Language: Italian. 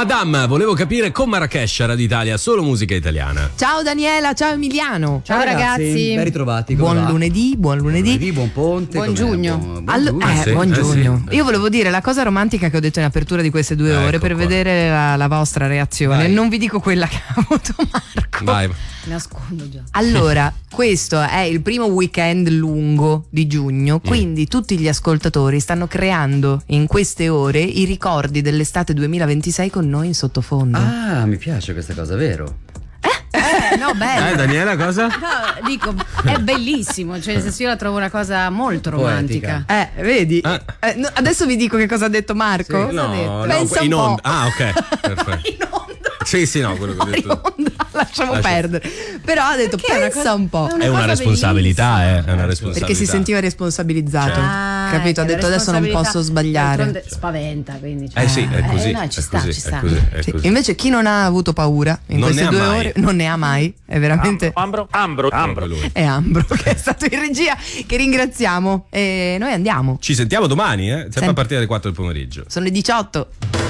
Madame, volevo capire con Marrakesh Radio Italia, solo musica italiana. Ciao Daniela, ciao Emiliano. Ciao ragazzi. Ben ritrovati. Buon lunedì, buon lunedì. Buon ponte. Buon giugno. Buon giugno. Io volevo dire la cosa romantica che ho detto in apertura di queste 2 ore per vedere la vostra reazione. Vai. Non vi dico quella che ha avuto Marco. Vai. Nascondo già. Allora, questo è il primo weekend lungo di giugno, quindi tutti gli ascoltatori stanno creando in queste ore i ricordi dell'estate 2026 con noi in sottofondo. Ah, mi piace questa cosa, vero? No, bello. Daniela, cosa? No, dico, è bellissimo, cioè nel senso io la trovo una cosa molto romantica. Vedi? No, adesso vi dico che cosa ha detto Marco. Sì, no, Pensa in un po'. onda. Ah, ok. Perfetto. In onda. Sì, no, quello che ho detto. In onda, lasciamo perdere. Però ha detto Perché è una pensa cosa- un po'. È una cosa responsabilità, è una responsabilità. Perché si sentiva responsabilizzato. Certo. Capito? Ha detto adesso non posso sbagliare. D'altronde spaventa, quindi. Cioè, Sì, è così. no, ci è sta, così, ci sta. È così, è Sì, così. invece chi non ha avuto paura in Non queste ne ha 2 mai. ore non ne ha mai, è veramente Proprio lui. è Ambro che è stato in regia, che ringraziamo e noi andiamo. Ci sentiamo domani, sempre a partire dalle 4 del pomeriggio. Sono le 18.